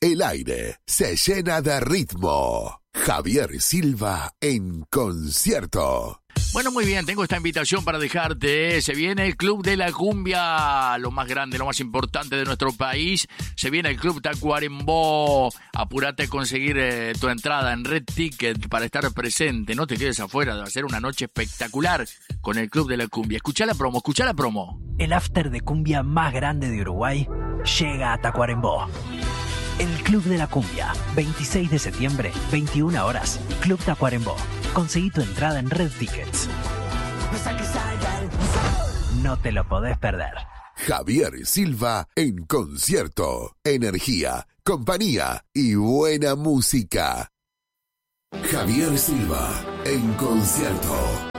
el aire se llena de ritmo. Javier Silva en concierto. Bueno, muy bien, tengo esta invitación para dejarte. Se viene el Club de la Cumbia, lo más grande, lo más importante de nuestro país. Se viene el Club Tacuarembó. Apúrate a conseguir tu entrada en Red Ticket para estar presente. No te quedes afuera, va a ser una noche espectacular con el Club de la Cumbia. Escuchá la promo. El after de cumbia más grande de Uruguay llega a Tacuarembó. El Club de la Cumbia, 26 de septiembre, 21 horas, Club Tacuarembó. Conseguí tu entrada en Red Tickets. No te lo podés perder. Javier Silva en concierto. Energía, compañía y buena música. Javier Silva en concierto.